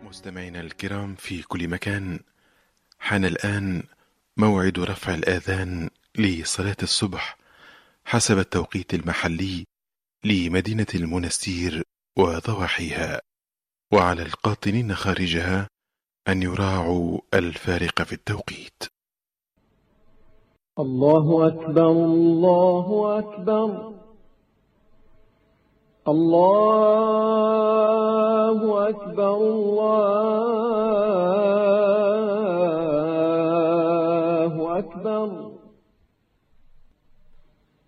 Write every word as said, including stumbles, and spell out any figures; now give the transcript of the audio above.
مستمعينا الكرام في كل مكان، حان الآن موعد رفع الآذان لصلاة الصبح حسب التوقيت المحلي لمدينة المنستير وضواحيها، وعلى القاطنين خارجها أن يراعوا الفارق في التوقيت. الله أكبر الله أكبر الله